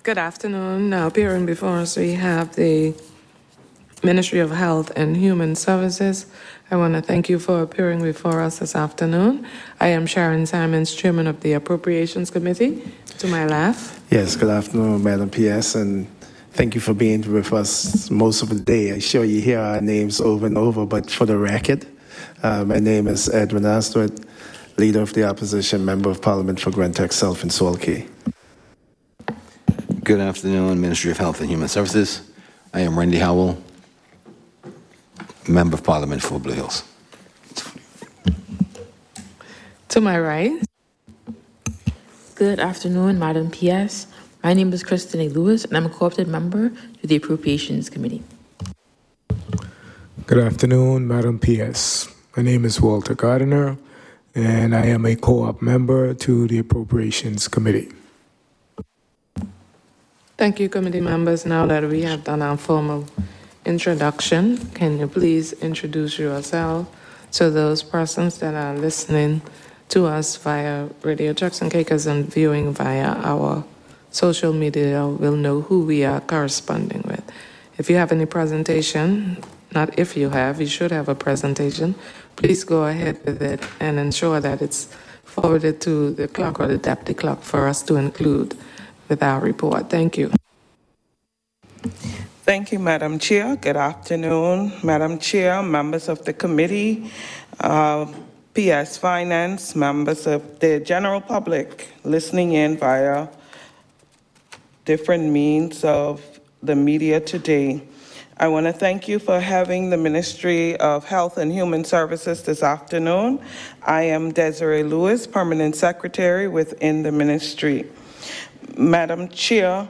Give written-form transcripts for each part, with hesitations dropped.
Good afternoon. Now appearing before us, we have the Ministry of Health and Human Services. I want to thank you for appearing before us this afternoon. I am Sharon Simons, Chairman of the Appropriations Committee. To my left. Yes, good afternoon, Madam PS, and thank you for being with us most of the day. I'm sure you hear our names over and over, but for the record, my name is Edwin Astwood, Leader of the Opposition, Member of Parliament for Grand Self and Salt Cay. Good afternoon, Ministry of Health and Human Services. I am Randy Howell, Member of Parliament for Blue Hills. To my right. Good afternoon, Madam PS. My name is Kristen A. Lewis, and I'm a co-opted member to the Appropriations Committee. Good afternoon, Madam PS. My name is Walter Gardiner, and I am a co-op member to the Appropriations Committee. Thank you, committee members. Now that we have done our formal introduction, can you please introduce yourself to those persons that are listening to us via Radio Turks and Caicos and viewing via our social media will know who we are corresponding with. If you have any presentation, not if you have, you should have a presentation, please go ahead with it and ensure that it's forwarded to the clerk or the deputy clerk for us to include with our report. Thank you. Thank you, Madam Chair. Good afternoon, Madam Chair, members of the committee, PS Finance, members of the general public listening in via different means of the media today. I want to thank you for having the Ministry of Health and Human Services this afternoon. I am Desiree Lewis, Permanent Secretary within the ministry. Madam Chair,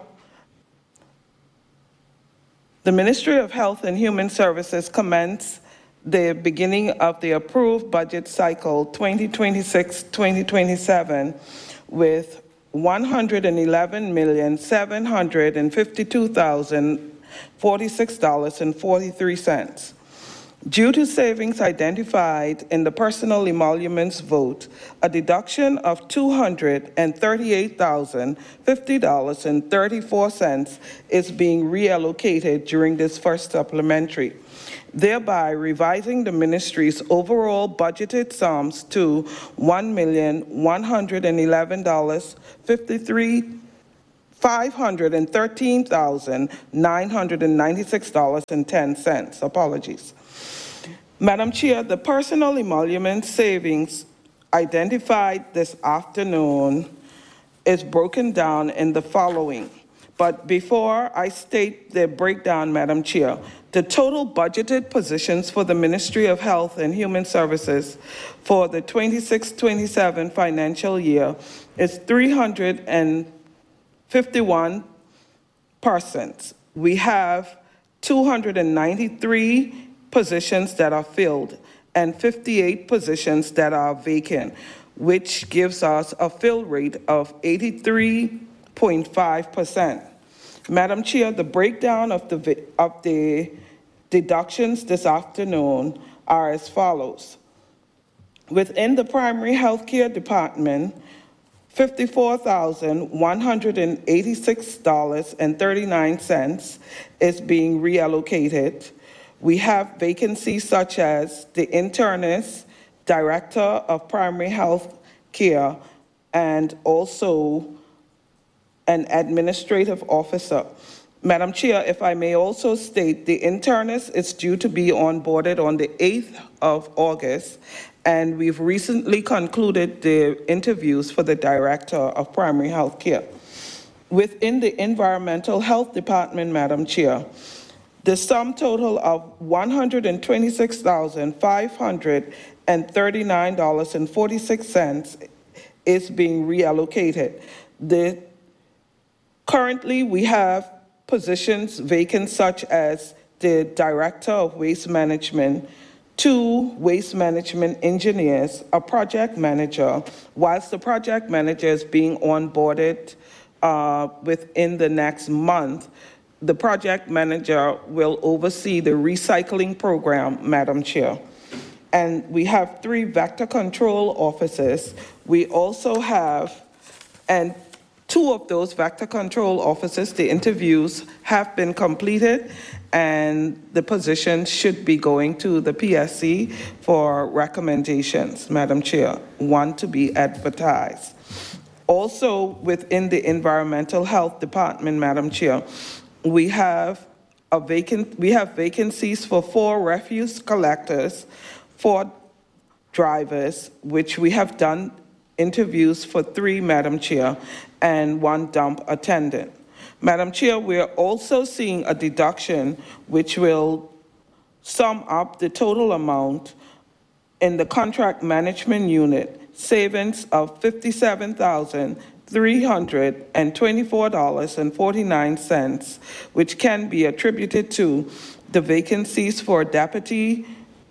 the Ministry of Health and Human Services commenced the beginning of the approved budget cycle 2026-2027 with $111,752,046.43. Due to savings identified in the personal emoluments vote, a deduction of $238,050.34 is being reallocated during this first supplementary, thereby revising the ministry's overall budgeted sums to $513,996.10. Apologies. Madam Chair, the personal emolument savings identified this afternoon is broken down in the following. But before I state the breakdown, Madam Chair, the total budgeted positions for the Ministry of Health and Human Services for the 26-27 financial year is 351 persons. We have 293 positions that are filled and 58 positions that are vacant, which gives us a fill rate of 83.5%. Madam Chair, the breakdown of the deductions this afternoon are as follows. Within the primary health care department, $54,186.39 is being reallocated. We have vacancies such as the internist, director of primary health care, and also an administrative officer. Madam Chair, if I may also state, the internist is due to be onboarded on the 8th of August, and we've recently concluded the interviews for the director of primary health care. Within the environmental health department, Madam Chair, the sum total of $126,539.46 is being reallocated. Currently, we have positions vacant such as the Director of Waste Management, 2 waste management engineers, a project manager, whilst the project manager is being onboarded within the next month. The project manager will oversee the recycling program, Madam Chair. And we have 3 vector control officers. We also have, and 2 of those vector control officers, the interviews have been completed, and the position should be going to the PSC for recommendations, Madam Chair, 1 to be advertised. Also, within the Environmental Health Department, Madam Chair, we have vacancies for 4 refuse collectors, 4 drivers, which we have done interviews for 3, Madam Chair, and 1 dump attendant. Madam Chair, we are also seeing a deduction which will sum up the total amount in the contract management unit, savings of $57,324.49, which can be attributed to the vacancies for the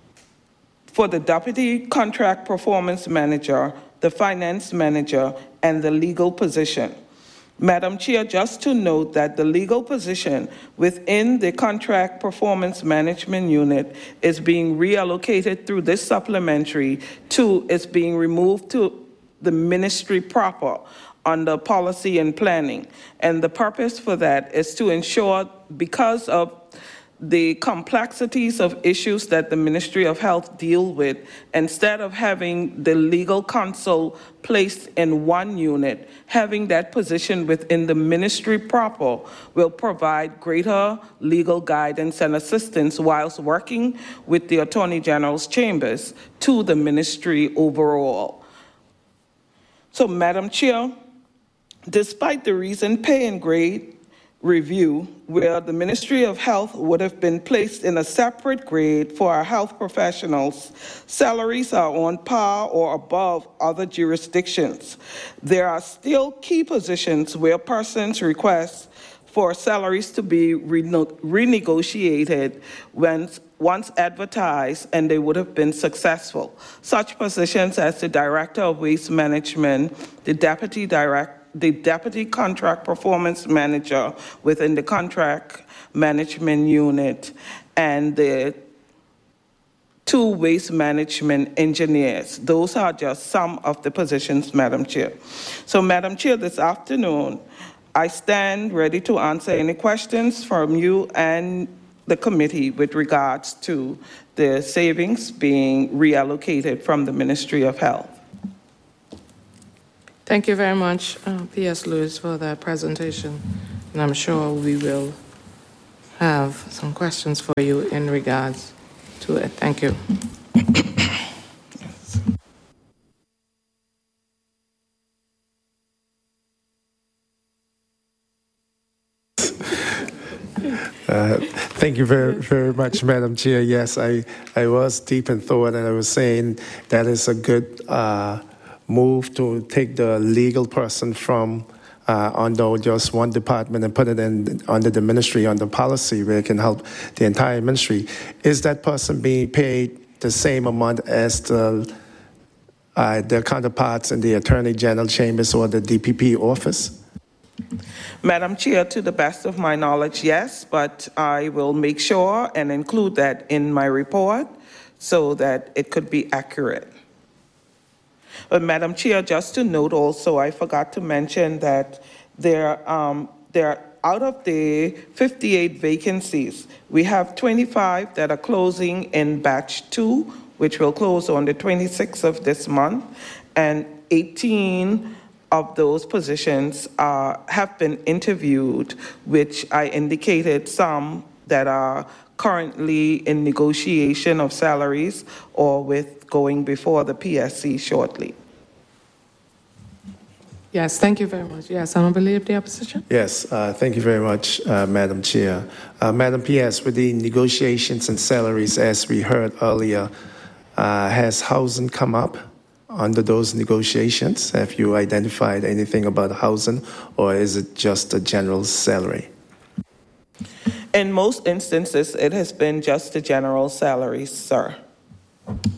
deputy contract performance manager, the finance manager, and the legal position. Madam Chair, just to note that the legal position within the contract performance management unit is being reallocated through this supplementary to, is being removed to the ministry proper under policy and planning. And the purpose for that is to ensure, because of the complexities of issues that the Ministry of Health deal with, instead of having the legal counsel placed in one unit, having that position within the ministry proper will provide greater legal guidance and assistance whilst working with the Attorney General's chambers to the ministry overall. So, Madam Chair, despite the recent pay and grade review, where the Ministry of Health would have been placed in a separate grade for our health professionals, salaries are on par or above other jurisdictions. There are still key positions where persons request for salaries to be renegotiated once advertised, and they would have been successful. Such positions as the Director of Waste Management, the Deputy Contract Performance Manager within the Contract Management Unit, and the 2 Waste Management Engineers. Those are just some of the positions, Madam Chair. So, Madam Chair, this afternoon, I stand ready to answer any questions from you and the committee with regards to the savings being reallocated from the Ministry of Health. Thank you very much, P.S. Lewis, for that presentation. And I'm sure we will have some questions for you in regards to it. Thank you. Thank you very, very much, Madam Chair. Yes, I was deep in thought, and I was saying that is a good move to take the legal person from under just one department and put it in under the ministry, under policy, where it can help the entire ministry. Is that person being paid the same amount as their counterparts in the Attorney General chambers or the DPP office? Madam Chair, to the best of my knowledge, yes, but I will make sure and include that in my report so that it could be accurate. But Madam Chair, just to note also, I forgot to mention that there out of the 58 vacancies, we have 25 that are closing in batch 2, which will close on the 26th of this month, and 18 of those positions have been interviewed, which I indicated some that are currently in negotiation of salaries or with going before the PSC shortly. Yes, thank you very much. Yes, Honorable Leader of the Opposition. Yes, thank you very much, Madam Chair. Madam PS, with the negotiations and salaries, as we heard earlier, has housing come up under those negotiations? Have you identified anything about housing, or is it just a general salary? In most instances, it has been just the general salaries, sir.